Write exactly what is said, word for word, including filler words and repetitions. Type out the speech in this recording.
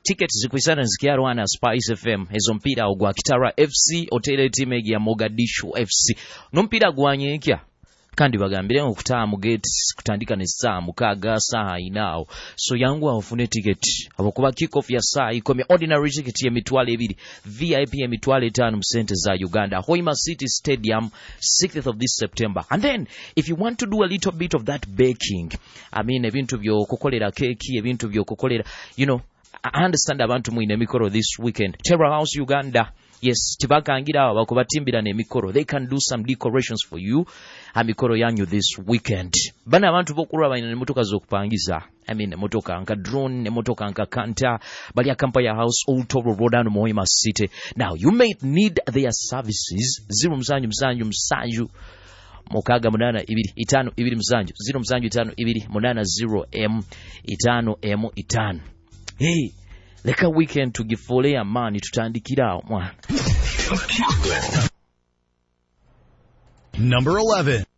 tickets zikwisana zikiarwana Spice F M ezo mpira ogwa Kitara F C otele team ya Mogadishu F C no mpira gwanyekya kandi bagambire okutaa mu gate kutandika ne saa mukaga saa inao so yangu afune ticket abokuba kick off ya saa ikome ordinary ticket ya mitwale ebiri V I P ya mitwale tano mu center za Uganda Hoima City Stadium sixth of this September. And then if you want to do a little bit of that baking, I mean ebintu byo kokolera keki ebintu byo kokolera, you know, I understand abantu muine mikoro this weekend Terra House Uganda. Yes, tibakangira aba bakubatimbira ne mikoro. They can do some decorations for you. Amikoro yanyu this weekend. Bana abantu bokulwa bana ne motoka zokupangiza. I mean, motoka anka drone, ne motoka anka kanta, bali akampaya house Old Toro Road and Hoima City. Now, you may need their services. Zero msanju msanju msanju. Mokaga munana ibiri itano ibiri msanju. Zero msanju itano ibiri munana zero M itano M itano. Hey. Leka weekend tugifolea mani tutandikira mwana. Number eleven.